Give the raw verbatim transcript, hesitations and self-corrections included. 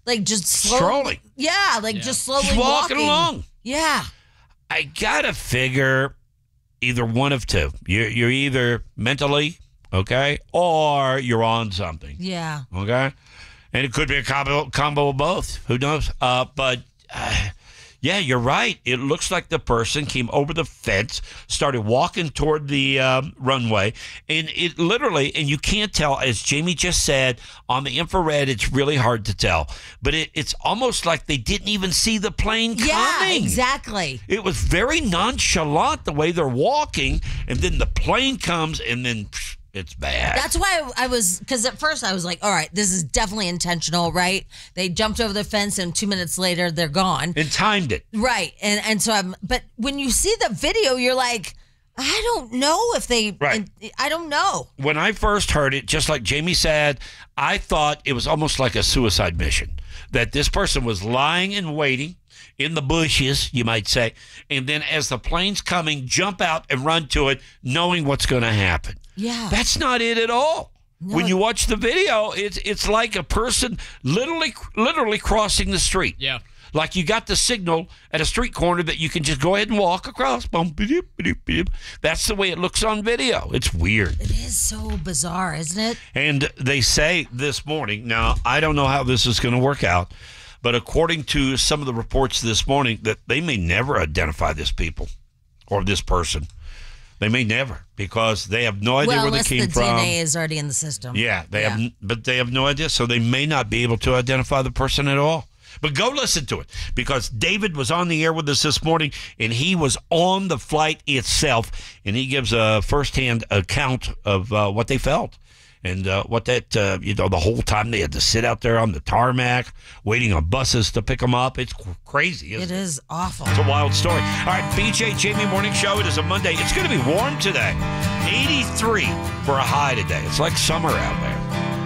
like just slowly, strolling. Yeah, like yeah. just slowly just walking, walking along. Yeah. I gotta figure either one of two. You're, you're either mentally okay, or you're on something. Yeah. Okay, and it could be a combo combo of both. Who knows? Uh, but. Uh, Yeah, you're right. It looks like the person came over the fence, started walking toward the um, runway, and it literally, and you can't tell, as Jamie just said, on the infrared, it's really hard to tell. But it, it's almost like they didn't even see the plane coming. Yeah, exactly. It was very nonchalant the way they're walking, and then the plane comes, and then... Psh, it's bad. That's why I was, because at first I was like, all right, this is definitely intentional, right? They jumped over the fence and two minutes later they're gone. And timed it. Right. And and so I'm, but when you see the video, you're like, I don't know if they, right. I don't know. When I first heard it, just like Jamie said, I thought it was almost like a suicide mission. That this person was lying and waiting in the bushes, you might say, and then as the plane's coming, jump out and run to it, knowing what's going to happen. Yeah. That's not it at all. No. When you watch the video, it's it's like a person literally literally crossing the street. Yeah. Like you got the signal at a street corner that you can just go ahead and walk across. That's the way it looks on video. It's weird. It is so bizarre, isn't it? And they say this morning, now I don't know how this is going to work out, but according to some of the reports this morning, that they may never identify this people or this person. They may never, because they have no idea well, where they came the from. D N A is already in the system. Yeah, they yeah. have, but they have no idea, so they may not be able to identify the person at all. But go listen to it, because David was on the air with us this morning, and he was on the flight itself, and he gives a firsthand account of uh, what they felt. And uh, what that, uh, you know, the whole time they had to sit out there on the tarmac, waiting on buses to pick them up. It's crazy, isn't it? It is awful. It's a wild story. All right, B J, Jamie Morning Show. It is a Monday. It's going to be warm today. eighty-three for a high today. It's like summer out there.